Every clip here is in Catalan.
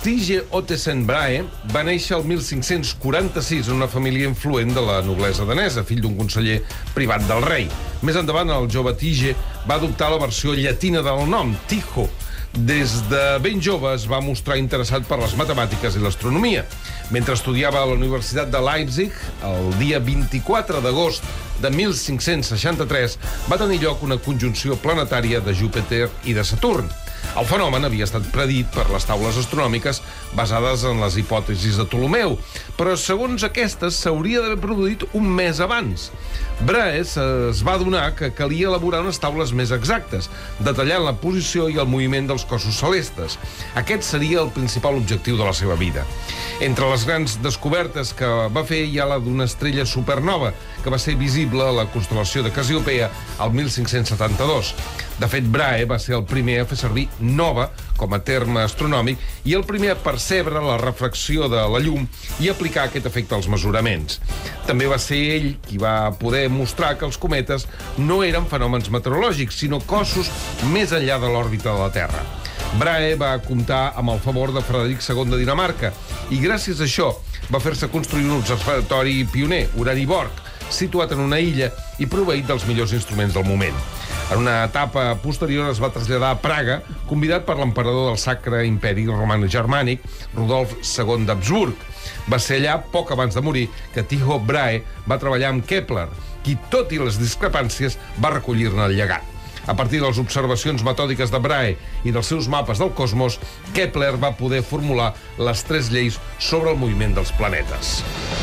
Tige Ottesen Brahe va néixer el 1546 en una família influent de la noblesa danesa, fill d'un conseller privat del rei. Més endavant, el jove Tige va adoptar la versió llatina del nom, Tycho. Des de ben jove es va mostrar interessat per les matemàtiques i l'astronomia. Mentre estudiava a la Universitat de Leipzig, el dia 24 d'agost de 1563 va tenir lloc una conjunció planetària de Júpiter i de Saturn. El fenomen havia estat predit per les taules astronòmiques basades en les hipòtesis de Ptolemeu, però segons aquestes s'hauria d'haver produït un mes abans. Brahe es va adonar que calia elaborar unes taules més exactes, detallant la posició i el moviment dels cossos celestes. Aquest seria el principal objectiu de la seva vida. Entre les grans descobertes que va fer hi ha la d'una estrella supernova, que va ser visible a la constel·lació de Cassiopea el 1572. De fet, Brahe va ser el primer a fer servir nova com a terme astronòmic i el primer a percebre la refracció de la llum i aplicar aquest efecte als mesuraments. També va ser ell qui va poder mostrar que els cometes no eren fenòmens meteorològics, sinó cossos més enllà de l'òrbita de la Terra. Brahe va comptar amb el favor de Frederic II de Dinamarca i gràcies a això va fer-se construir un observatori pioner, Uraniborg, situat en una illa i proveït dels millors instruments del moment. En una etapa posterior es va traslladar a Praga, convidat per l'emperador del Sacre Imperi Romano-Germànic, Rodolf II d'Habsburg. Va ser allà, poc abans de morir, que Tycho Brahe va treballar amb Kepler, qui, tot i les discrepàncies, va recollir-ne el llegat. A partir de les observacions metòdiques de Brahe i dels seus mapes del cosmos, Kepler va poder formular les 3 lleis sobre el moviment dels planetes.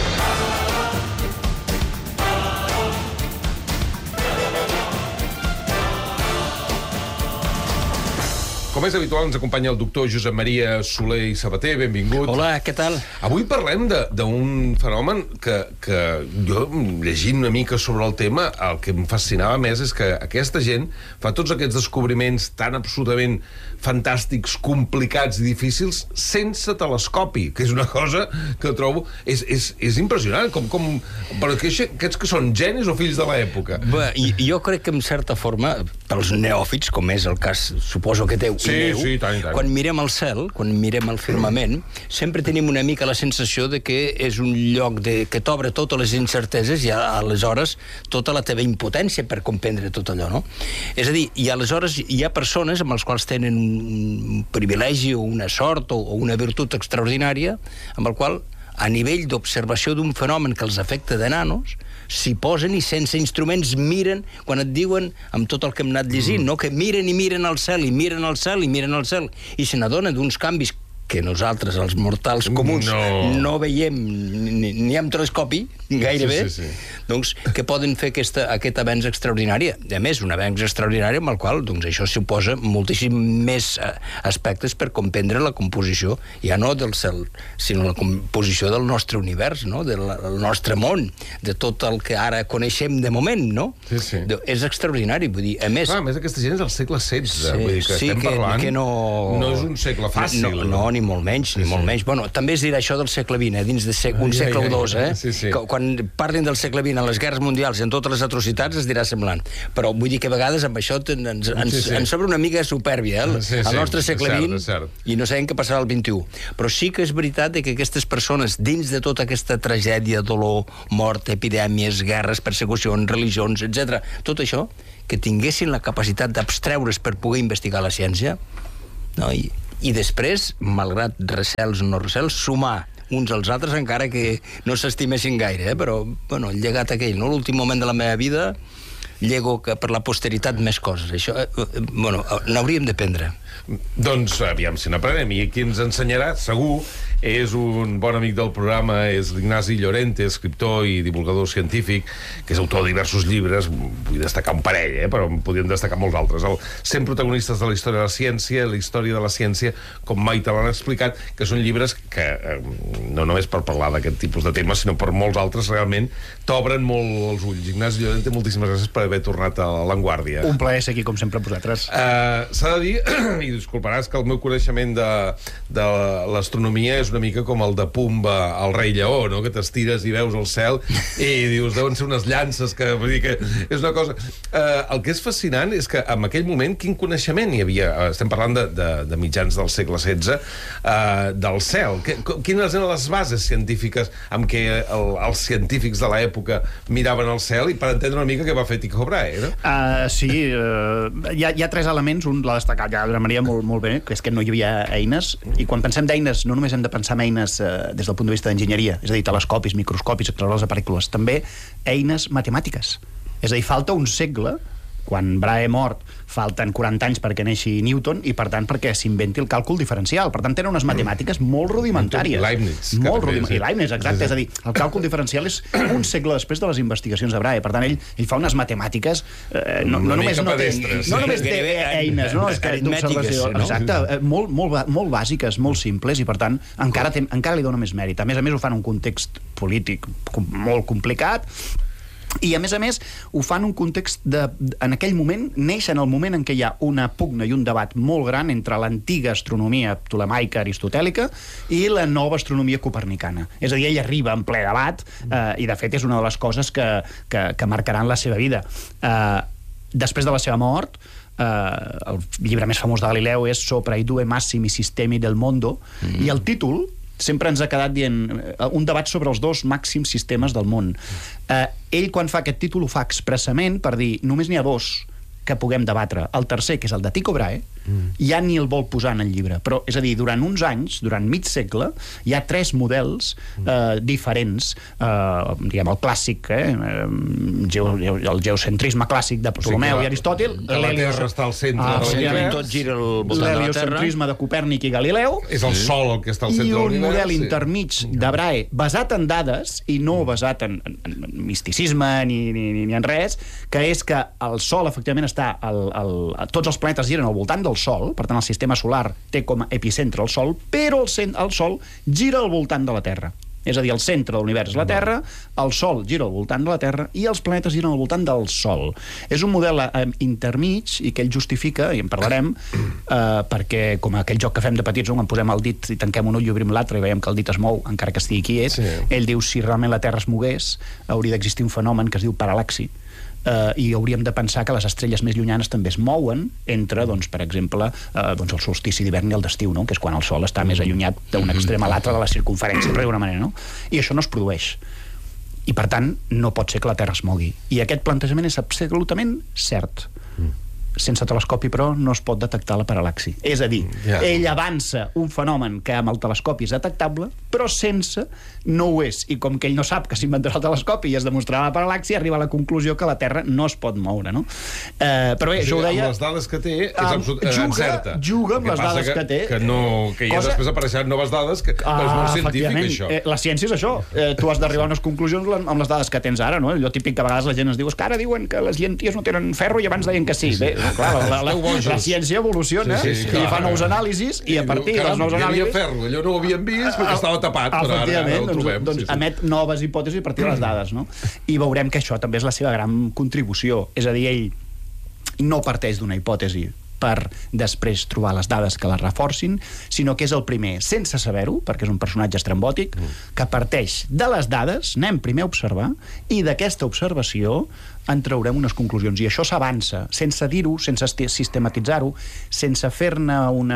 Com és habitual, ens acompanya el doctor Josep Maria Soler i Sabater. Benvingut. Hola, què tal? Avui parlem d'un fenomen que jo, llegint una mica sobre el tema, el que em fascinava més és que aquesta gent fa tots aquests descobriments tan absolutament fantàstics, complicats i difícils sense telescopi, que és una cosa que trobo... És impressionant, però aquests que són genis o fills de l'època? Bé, jo crec que, en certa forma, pels neòfits, com és el cas, suposo que teu, sí, tant. Quan mirem el cel, quan mirem el firmament, sempre tenim una mica la sensació de que és un lloc que t'obre totes les incerteses i aleshores tota la teva impotència per comprendre tot allò, no? És a dir, i aleshores hi ha persones amb les quals tenen un privilegi o una sort o una virtut extraordinària amb el qual, a nivell d'observació d'un fenomen que els afecta de nanos, s'hi posen i sense instruments miren, quan et diuen, amb tot el que hem anat llegint, no? Que miren i miren al cel, i miren al cel, i miren al cel, i se n'adonen d'uns canvis que nosaltres, els mortals comuns, no veiem ni amb telescopi, gairebé, doncs, que poden fer aquest avenç extraordinari. A més, un avenç extraordinari amb el qual, doncs, això suposa moltíssim més aspectes per comprendre la composició, ja no del cel, sinó la composició del nostre univers, no? Del nostre món, de tot el que ara coneixem de moment, no? Sí. És extraordinari, vull dir, a més... Clar, a més, aquesta gent és del segle XVI, vull dir que estem parlant... Que no és un segle fàcil. No, ni molt menys, ni molt menys. Bueno, també es dirà això del segle XX, dins de un segle o dos, Sí. Quan parlen del segle XX, en les guerres mundials i en totes les atrocitats, es dirà semblant. Però vull dir que a vegades amb això ens sobra una mica de supèrbia, al nostre segle XX, i no sabem què passarà al XXI. Però sí que és veritat que aquestes persones, dins de tota aquesta tragèdia, dolor, mort, epidèmies, guerres, persecucions, religions, etc., tot això, que tinguessin la capacitat d'abstreure's per poder investigar la ciència, no? I després, malgrat recels o no recels, sumar uns als altres, encara que no s'estimessin gaire, però, bueno, el llegat aquell, no? L'últim moment de la meva vida, llego que per la posteritat més coses. Això, bueno, n'hauríem d'aprendre. Doncs, aviam si n'aprenem. I qui ens ensenyarà, segur, és un bon amic del programa, és l'Ignasi Llorente, escriptor i divulgador científic, que és autor de diversos llibres, vull destacar un parell, però en podríem destacar molts altres. 100 protagonistes de la història de la ciència, la història de la ciència, com mai te l'han explicat, que són llibres que, no només per parlar d'aquest tipus de temes, sinó per molts altres, realment, t'obren molt els ulls. Ignasi Llorente, moltíssimes gràcies per haver tornat a l'Avantguàrdia. Un plaer ser aquí, com sempre, amb vosaltres. S'ha de dir i disculparàs que el meu coneixement de l'astronomia és una mica com el de Pumba al rei Lleó, no? Que t'estires i veus el cel i dius, deuen ser unes llances, que vull dir que és una cosa... El que és fascinant és que en aquell moment quin coneixement hi havia? Estem parlant de mitjans del segle XVI, del cel. Quines eren les bases científiques amb què els científics de l'època miraven el cel, i per entendre una mica què va fer Tycho Brahe, no? Sí, hi ha tres elements. Un l'ha destacat ja d'una manera molt bé, que és que no hi havia eines, i quan pensem d'eines no només hem de pensar en eines des del punt de vista d'enginyeria, és a dir, telescopis, microscopis, acceleradors de partícules, també eines matemàtiques. És a dir, falta un segle, quan Brahe mort, falten 40 anys perquè neixi Newton, i per tant perquè s'inventi el càlcul diferencial. Per tant, tenen unes matemàtiques molt rudimentàries. Leibniz. I Leibniz, exacte. És a dir, el càlcul diferencial és un segle després de les investigacions de Brahe. Per tant, ell fa unes matemàtiques no només té eines, no? Aritmètiques, no? Exacte, molt bàsiques, molt simples, i per tant encara li dona més mèrit. A més, ho fan en un context polític molt complicat, i a més ho fan un context en aquell moment, neix en el moment en què hi ha una pugna i un debat molt gran entre l'antiga astronomia ptolemaica aristotèlica i la nova astronomia copernicana. És a dir, ell arriba en ple debat, i de fet és una de les coses que marcaran la seva vida. Després de la seva mort, el llibre més famós de Galileu és Sopra i due massimi sistemi del mondo, i el títol sempre ens ha quedat dient un debat sobre els dos màxims sistemes del món. Ell, quan fa aquest títol, ho fa expressament per dir només n'hi ha dos que puguem debatre. El tercer, que és el de Tycho Brahe, ja ni el vol posar en el llibre. Però, és a dir, durant uns anys, durant mig segle, hi ha tres models diferents. Diguem, el clàssic, el geocentrisme clàssic de Ptolemeu i Aristòtil. La Terra està al centre de l'univers. Tot gira al voltant de la Terra. L'heliocentrisme de Copèrnic i Galileu. És el Sol el que està al centre de l'univers. I un model intermig de Brahe, basat en dades i no basat en misticisme ni en res, que és que el Sol, efectivament, està... Tots els planetes giren al voltant del Sol, per tant el sistema solar té com a epicentre el Sol, però el Sol gira al voltant de la Terra. És a dir, el centre de l'univers és la Terra, el Sol gira al voltant de la Terra i els planetes giren al voltant del Sol. És un model intermig i que ell justifica, i en parlarem, perquè com aquell joc que fem de petits, on posem el dit i tanquem un ull i obrim l'altre i veiem que el dit es mou, encara que estigui quiet, ell diu, si realment la Terra es mogués, hauria d'existir un fenomen que es diu paral·laxi, i hauríem de pensar que les estrelles més llunyanes també es mouen entre, doncs, per exemple, el solstici d'hivern i el d'estiu, no? Que és quan el Sol està més allunyat d'un extrem a l'altre de la circumferència, per d'alguna manera, no? I això no es produeix. I, per tant, no pot ser que la Terra es mogui. I aquest plantejament és absolutament cert. Sense telescopi, però, no es pot detectar la paral·laxi. És a dir, ell avança un fenomen que amb el telescopi és detectable, però sense no ho és. I com que ell no sap que s'inventarà el telescopi i es demostrarà la paral·laxi, arriba a la conclusió que la Terra no es pot moure, no? Però bé, això ho deia... Amb les dades que té, encerta. Juga amb les dades que té. Que ja després apareixeran noves dades, que és molt científic, això. La ciència és això. Tu has d'arribar a unes conclusions amb les dades que tens ara, no? Allò típic que a vegades la gent es diu, és que ara diuen que les llenties no tenen ferro i abans deien que sí. Bé, clar, la ciència evoluciona i fa nous anàlisis i a partir dels nous anàlisis... Hi havia ferro, allò no ho havíem vist perquè estava tapat, però ara ho trobem. Doncs emet noves hipòtesis a partir de les dades, no? I veurem que això també és la seva gran contribució. És a dir, ell no parteix d'una hipòtesi per després trobar les dades que la reforcin, sinó que és el primer, sense saber-ho, perquè és un personatge estrambòtic, que parteix de les dades, anem primer a observar, i d'aquesta observació en traurem unes conclusions. I això s'avança, sense dir-ho, sense sistematitzar-ho, sense fer-ne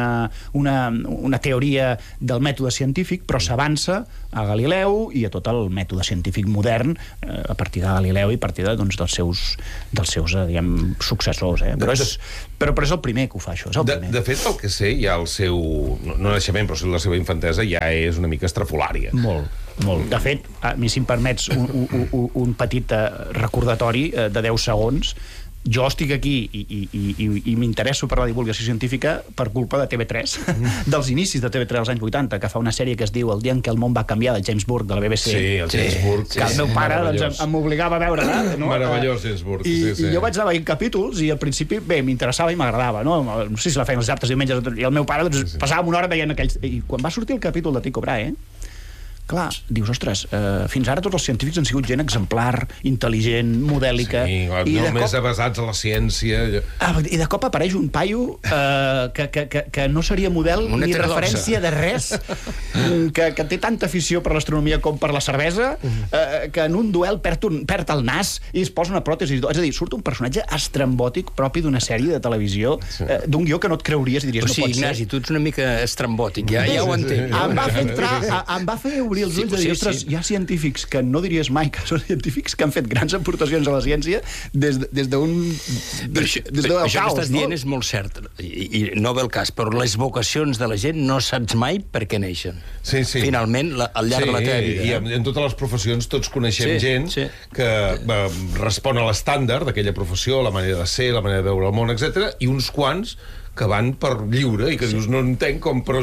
una teoria del mètode científic, però s'avança a Galileu i a tot el mètode científic modern a partir de Galileu i a partir dels seus diguem, successors. Però és el primer que ho fa, això. De fet, el que sé, ja el seu... no naixement, però la seva infantesa ja és una mica estrafolària. Molt. De fet, a mi, si em permets un petit recordatori de 10 segons, jo estic aquí i m'interesso per la divulgació científica per culpa de TV3, dels inicis de TV3 als anys 80, que fa una sèrie que es diu El dia en què el món va canviar, de James Burke, de la BBC. Sí, el James Burke. Que el meu pare m'obligava a veure-la. Meravellós, James Burke. I jo vaig anar veient capítols i al principi, bé, m'interessava i m'agradava, no? No sé si la feien els dissabtes, diumenges, i el meu pare passava una hora veient aquells... I quan va sortir el capítol de Tycho Brahe, clar, dius, ostres, fins ara tots els científics han sigut gent exemplar, intel·ligent, modèlica... Sí, només basats en la ciència... I de cop apareix un paio que no seria model ni referència de res, que té tanta afició per l'astronomia com per la cervesa, que en un duel perd el nas i es posa una pròtesi. És a dir, surt un personatge estrambòtic propi d'una sèrie de televisió, d'un guió que no et creuries i diries, no pot ser. Ignasi, tu ets una mica estrambòtic, ja ho entenc. Em va fer obrir els ulls de dir, ostres, hi ha científics que no diries mai que són científics que han fet grans aportacions a la ciència des d'un... Això que estàs dient és molt cert, i no ve el cas, però les vocacions de la gent no saps mai per què neixen. Finalment, al llarg de la teva vida. I en totes les professions tots coneixem gent que respon a l'estàndard d'aquella professió, la manera de ser, la manera de veure el món, etc. I uns quants que van per lliure i que dius, no entenc com, però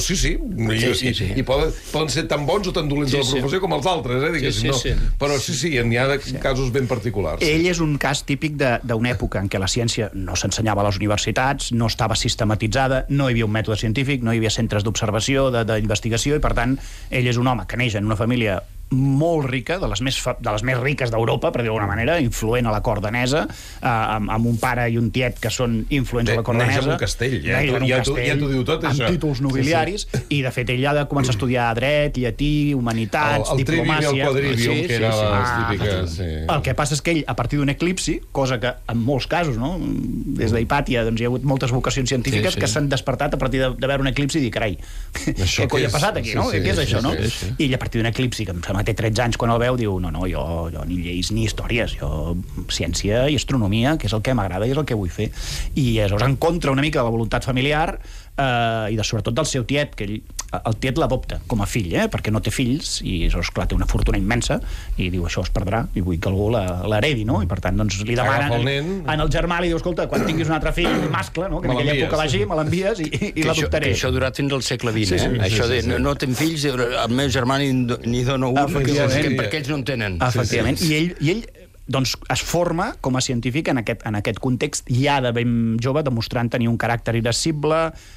i poden ser tan bons o tan dolents de la professió com els altres, però n'hi ha casos ben particulars. Ell és un cas típic d'una època en què la ciència no s'ensenyava a les universitats, no estava sistematitzada, no hi havia un mètode científic, no hi havia centres d'observació, d'investigació, i per tant ell és un home que neix en una família molt rica, de les més riques d'Europa, per dir-ho d'alguna manera, influent a la cort danesa, amb un pare i un tiet que són influents a la cort danesa. Neix en un castell, ja t'ho diu tot, això. Amb títols nobiliaris, i de fet ell ha de començar a estudiar dret, llatí, humanitats, diplomàcia... El quadrivium, que era les típiques... El que passa és que ell, a partir d'un eclipsi, cosa que en molts casos, des d'Hipàtia, hi ha hagut moltes vocacions científiques que s'han despertat a partir de veure un eclipsi i dir, carai, què coi ha passat aquí, no? Què és això, no? I ell, a partir d'un eclipsi, que em sembla que té 13 anys quan el veu, diu, no, jo ni lleis ni històries, jo ciència i astronomia, que és el que m'agrada i és el que vull fer. I llavors en contra una mica de la voluntat familiar i sobretot del seu tiet, que el tiet l'adopta com a fill, perquè no té fills i llavors, clar, té una fortuna immensa i diu, això es perdrà i vull que algú l'heredi, no? I per tant, doncs, li demanen en el germà, li diu, escolta, quan tinguis un altre fill mascle, que en aquella època vagi, me l'envies i l'adoptaré. Que això ha durat fins al segle XX, això de no tenc fills, el meu germà ni dona un, perquè ells no en tenen. Efectivament, i ell doncs es forma com a científic en aquest context ja de ben jove, demostrant tenir un caràcter irascible,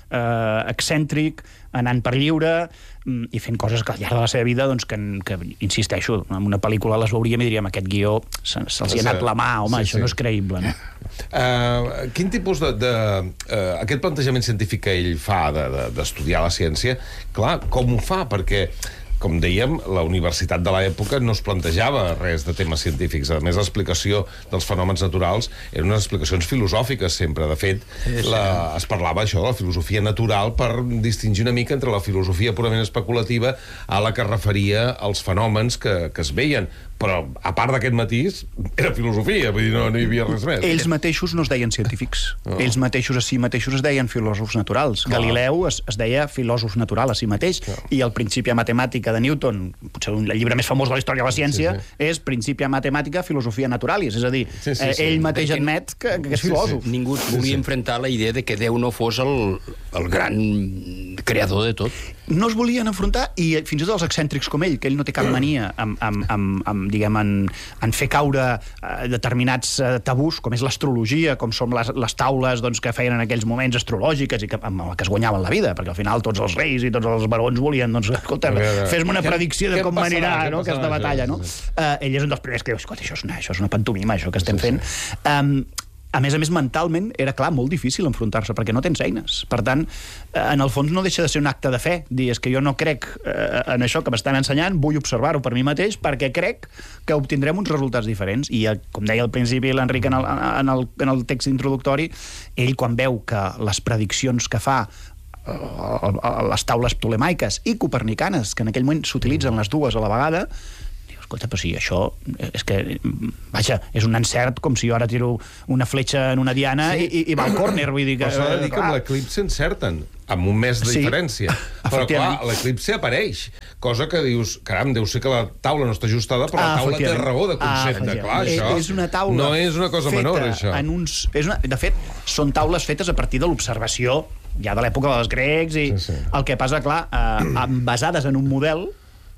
excèntric, anant per lliure i fent coses que al llarg de la seva vida, doncs, que insisteixo, en una pel·lícula les veuríem i diríem, aquest guió se'ls ha anat la mà, home, això no és creïble, no? Quin tipus aquest plantejament científic que ell fa d'estudiar la ciència, clar, com ho fa? Perquè com dèiem, la universitat de l'època no es plantejava res de temes científics. A més, l'explicació dels fenòmens naturals eren unes explicacions filosòfiques sempre. De fet, es parlava això de la filosofia natural per distingir una mica entre la filosofia purament especulativa a la que es referia als fenòmens que es veien. Però, a part d'aquest matís, era filosofia, vull dir, no hi havia res més. Ells mateixos no es deien científics. Ells mateixos a si mateixos es deien filòsofs naturals. Galileu es deia filòsof natural a si mateix. I el Principia Matemàtica de Newton, potser el llibre més famós de la història de la ciència, és Principia Matemàtica Filosofia Naturalis. És a dir, ell mateix admet que és filòsof. Ningú volia enfrontar la idea de que Déu no fos el gran creador de tot. No es volien enfrontar, i fins i tot els excèntrics com ell, que ell no té cap mania en fer caure determinats tabús, com és l'astrologia, com són les taules que feien en aquells moments astrològiques i amb què es guanyaven la vida, perquè al final tots els reis i tots els barons volien, doncs, escolta, fes-me una predicció de com anirà aquesta batalla, no? Ell és un dels primers que diu, escolta, això és una pantomima, això que estem fent. A més, mentalment, era, clar, molt difícil enfrontar-se, perquè no tens eines. Per tant, en el fons no deixa de ser un acte de fe. Dir, és que jo no crec en això que m'estan ensenyant, vull observar-ho per mi mateix, perquè crec que obtindrem uns resultats diferents. I, com deia al principi l'Enric en el text introductori, ell, quan veu que les prediccions que fa les taules ptolemaiques i copernicanes, que en aquell moment s'utilitzen les dues a la vegada, escolta, però sí, això és que, vaja, és un encert com si jo ara tiro una fletxa en una diana i va al córner, vull dir que... Però s'ha de dir que amb l'eclipsi encerten, amb un mes de diferència. Però, clar, l'eclipsi apareix, cosa que dius, caram, deu ser que la taula no està ajustada, però la taula té raó de concepte. Clar, això no és una cosa menor, això. De fet, són taules fetes a partir de l'observació ja de l'època dels grecs, i el que passa, clar, basades en un model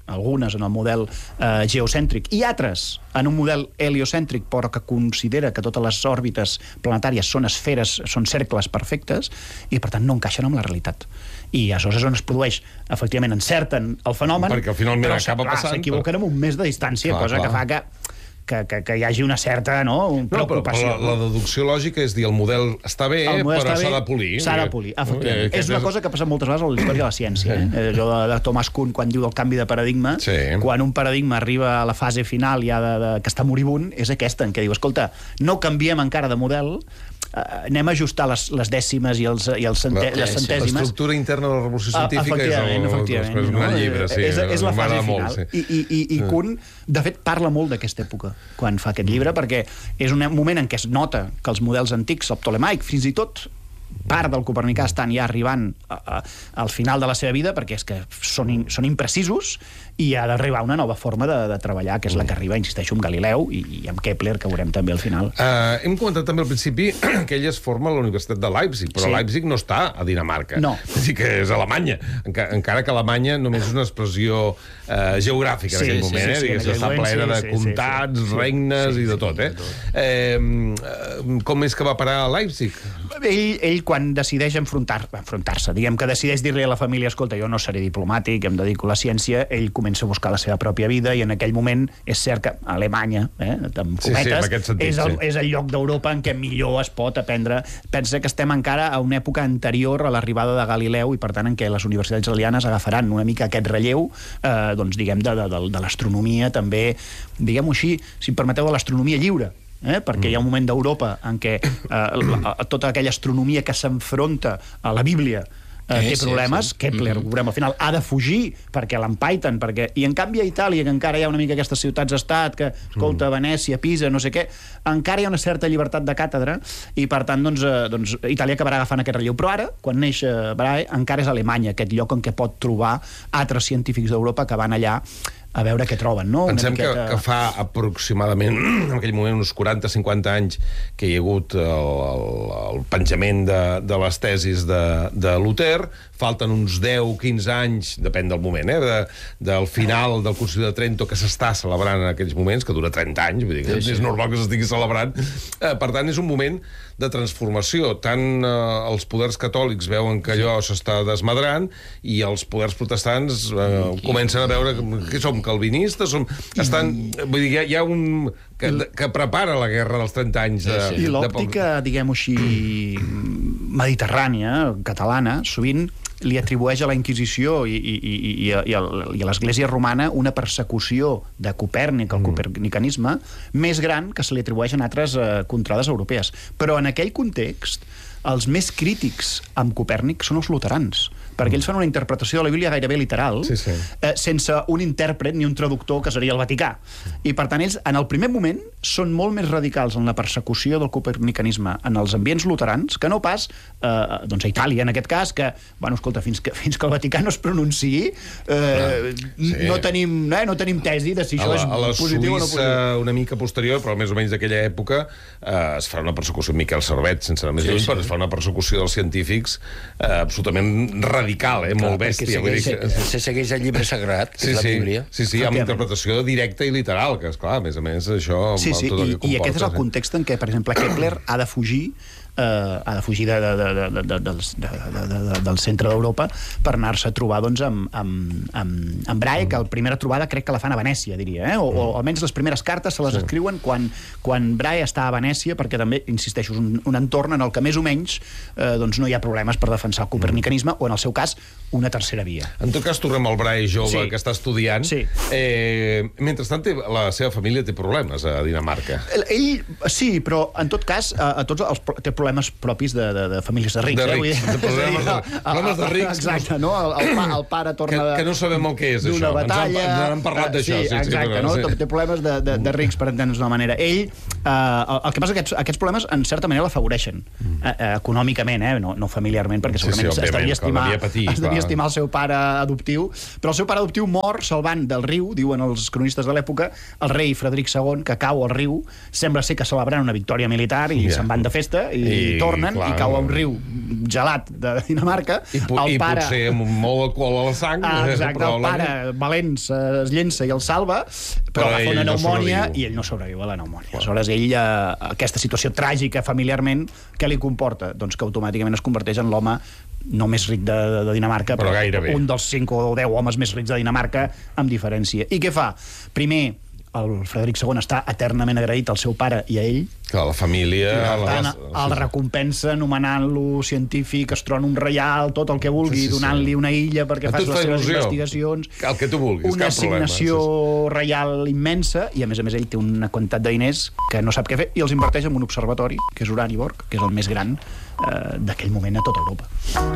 algunes en el model geocèntric i altres en un model heliocèntric, però que considera que totes les òrbites planetàries són esferes, són cercles perfectes, i per tant no encaixen amb la realitat. I aleshores on es produeix, efectivament encerten el fenomen, perquè al final acaba passant, s'equivoquen amb un mes de distància, cosa que fa que hi hagi una certa preocupació. Però la deducció lògica és dir, el model està bé, però s'ha de polir. S'ha de polir, efectivament. És una cosa que passa moltes vegades a la història de la ciència. Allò de Thomas Kuhn, quan diu el canvi de paradigma, quan un paradigma arriba a la fase final ja que està moribund, és aquesta, en què diu, escolta, no canviem encara de model, anem a ajustar les dècimes i les centèsimes. L'estructura interna de la revolució científica és un gran llibre. És la fase final. I Kuhn, de fet, parla molt d'aquesta època quan fa aquest llibre, perquè és un moment en què es nota que els models antics, el ptolemaic, fins i tot part del copernicà estan ja arribant al final de la seva vida, perquè és que són imprecisos, i ha d'arribar una nova forma de treballar, que és la que arriba, insisteixo, amb Galileu i amb Kepler, que veurem també al final. Hem comentat també al principi que ell es forma a la Universitat de Leipzig, però Leipzig no està a Dinamarca. No. És dir, que és Alemanya. Encara que Alemanya només és una expressió geogràfica en aquell moment, diguéssim, està plena de comtats, regnes i de tot, Com és que va parar a Leipzig? Ell quan decideix enfrontar-se, diguem que decideix dir-li a la família, escolta, jo no seré diplomàtic, em dedico a la ciència, ell comença a buscar la seva pròpia vida, i en aquell moment és cert que Alemanya, amb cometes, és el lloc d'Europa en què millor es pot aprendre. Pensa que estem encara a una època anterior a l'arribada de Galileu, i per tant en què les universitats italianes agafaran una mica aquest relleu, doncs diguem, de l'astronomia també, diguem-ho així, si em permeteu, de l'astronomia lliure. Perquè hi ha un moment d'Europa en què tota aquella astronomia que s'enfronta a la Bíblia té problemes. Kepler, ho veurem al final, ha de fugir perquè l'empaiten, i en canvi a Itàlia, que encara hi ha una mica aquestes ciutats-estat, que, escolta, Venècia, Pisa, no sé què, encara hi ha una certa llibertat de càtedra, i per tant, doncs Itàlia acabarà agafant aquest relleu. Però ara, quan neix Brahe, encara és Alemanya aquest lloc en què pot trobar altres científics d'Europa que van allà a veure què troben, no? Pensem que fa aproximadament, en aquell moment, uns 40-50 anys que hi ha hagut el penjament de les tesis de Luter. Falten uns 10-15 anys, depèn del moment, del final del Concili de Trento, que s'està celebrant en aquells moments, que dura 30 anys, vull dir que és normal que s'estigui celebrant. Per tant, és un moment de transformació. Tant els poders catòlics veuen que allò s'està desmadrant, i els poders protestants comencen a veure que som calvinistes, vull dir, hi ha un que prepara la guerra dels 30 anys. I l'òptica, diguem-ho així, mediterrània, catalana, sovint li atribueix a la Inquisició i a l'Església Romana una persecució de Copèrnic, el copernicanisme, més gran que se li atribueixen altres contrades europees. Però en aquell context, els més crítics amb Copèrnic són els luterans, perquè ells fan una interpretació de la Bíblia gairebé literal, sense un intèrpret ni un traductor, que seria el Vaticà. I per tant, ells, en el primer moment, són molt més radicals en la persecució del copernicanisme en els ambients luterans, que no pas a Itàlia, en aquest cas, que, bueno, escolta, fins que el Vaticà no es pronunciï, no tenim tesi de si això és positiu o no positiu. A la Suïssa una mica posterior, però més o menys d'aquella època, es fa una persecució, Miquel Servet, sense anar més lluny, però es fa una persecució dels científics absolutament radical, molt bèstia. Se segueix el llibre sagrat, que és la Bíblia. Sí, amb interpretació directa i literal, que, esclar, a més a més, això... Sí, i aquest és el context en què, per exemple, Kepler ha de fugir del centre d'Europa per anar-se a trobar amb Brahe, que la primera trobada crec que la fan a Venècia, diria, o almenys les primeres cartes se les escriuen quan Brahe està a Venècia, perquè també, insisteixo, és un entorn en el que més o menys no hi ha problemes per defensar el copernicanisme, o en el seu cas una tercera via. En tot cas, tornem al Brahe jove que està estudiant. Mentrestant, la seva família té problemes a Dinamarca. Ell, sí, però en tot cas té problemes propis de famílies de rics. Problemes de rics. Exacte, no? El pare torna que no sabem el que és, això. D'una batalla. Ens han parlat d'això. Sí, exacte, no? Té problemes de rics, per entendre's d'una manera. Ell El que passa és que aquests problemes, en certa manera, l'afavoreixen econòmicament, no familiarment, perquè segurament es devia estimar el seu pare adoptiu, però el seu pare adoptiu mor salvant del riu, diuen els cronistes de l'època, el rei Frederic II, que cau al riu, sembla ser que celebrant una victòria militar i se'n van de festa i tornen i cau a un riu gelat de Dinamarca. I potser amb molt alcohol a la sang. Exacte, el pare valent es llença i el salva, però agafa una pneumònia i ell no sobreviu a la pneumònia. Aleshores, ell, aquesta situació tràgica familiarment, què li comporta? Doncs que automàticament es converteix en l'home no més ric de Dinamarca, però un dels 5 o 10 homes més rics de Dinamarca, amb diferència. I què fa? Primer, el Frederic II està eternament agraït al seu pare i a ell. Que la família... El recompensa nomenant-lo científic, astrònom reial, tot el que vulgui, donant-li una illa perquè faci les seves investigacions. El que tu vulguis, una assignació reial immensa, i a més ell té una quantitat de diners que no sap què fer, i els inverteix en un observatori, que és Uraniborg, que és el més gran d'aquell moment a tota Europa.